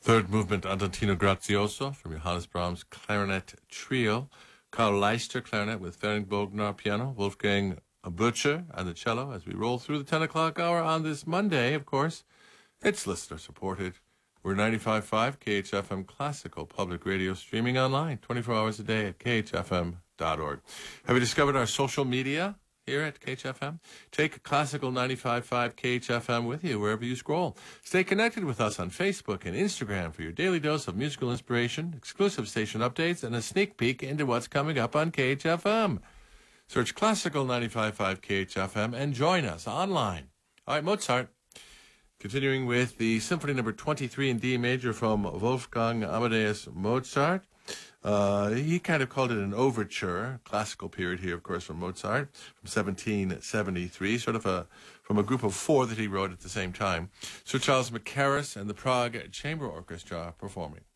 Third movement, Andantino Grazioso from Johannes Brahms Clarinet Trio. Karl Leister, clarinet with Ferenc Bognar, piano. Wolfgang Butcher and the cello as we roll through the 10 o'clock hour on this Monday, of course. It's listener-supported. We're 95.5 KHFM Classical Public Radio, streaming online 24 hours a day at khfm.org. Have you discovered our social media here at KHFM? Take Classical 95.5 KHFM with you wherever you scroll. Stay connected with us on Facebook and Instagram for your daily dose of musical inspiration, exclusive station updates, and a sneak peek into what's coming up on KHFM. Search Classical 95.5 KHFM and join us online. All right, Mozart. Continuing with the Symphony Number 23 in D major from Wolfgang Amadeus Mozart. He kind of called it an overture, classical period here, of course, from Mozart, from 1773, sort of from a group of four that he wrote at the same time. Sir Charles Mackerras and the Prague Chamber Orchestra performing.